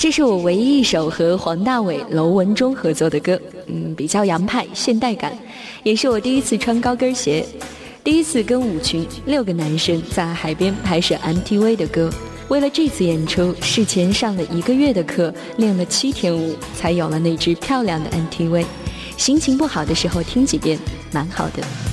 这是我唯一一首和黄大炜、娄文忠合作的歌，比较洋派现代感，也是我第一次穿高跟鞋，第一次跟舞群6个男生在海边拍摄 MTV 的歌。为了这次演出，事前上了1个月的课，练了7天舞，才有了那支漂亮的 MTV。心情不好的时候听几遍，蛮好的。